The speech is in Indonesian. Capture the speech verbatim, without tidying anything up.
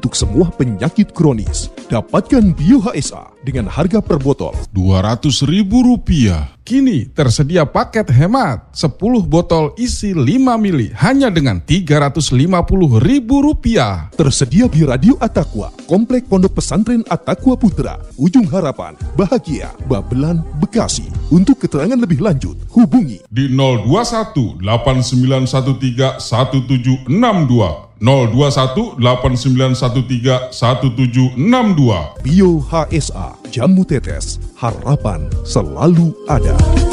untuk semua penyakit kronis. Dapatkan Bio H S A dengan harga per botol dua ratus ribu rupiah. Kini tersedia paket hemat sepuluh botol isi lima mili hanya dengan tiga ratus lima puluh ribu rupiah. Tersedia di Radio At-Taqwa, Komplek Pondok Pesantren At-Taqwa Putra, Ujung Harapan, Bahagia, Babelan, Bekasi. Untuk keterangan lebih lanjut, hubungi di nol dua satu delapan sembilan satu tiga satu tujuh enam dua nol dua satu delapan sembilan satu tiga satu tujuh enam dua. Bio H S A, jamu tetes, harapan selalu ada.